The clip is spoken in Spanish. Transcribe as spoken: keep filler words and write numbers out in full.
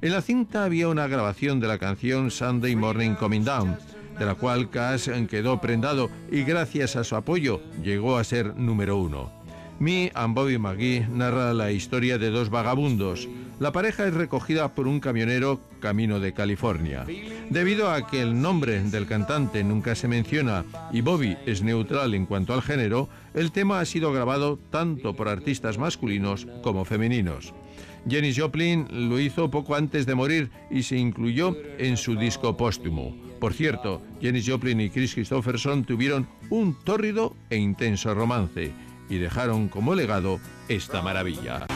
En la cinta había una grabación de la canción Sunday Morning Coming Down, de la cual Cash quedó prendado y gracias a su apoyo llegó a ser número uno. Me and Bobby McGee narra la historia de dos vagabundos. La pareja es recogida por un camionero camino de California. Debido a que el nombre del cantante nunca se menciona y Bobby es neutral en cuanto al género, el tema ha sido grabado tanto por artistas masculinos como femeninos. Janis Joplin lo hizo poco antes de morir y se incluyó en su disco póstumo. Por cierto, Janis Joplin y Kris Kristofferson tuvieron un tórrido e intenso romance y dejaron como legado esta maravilla.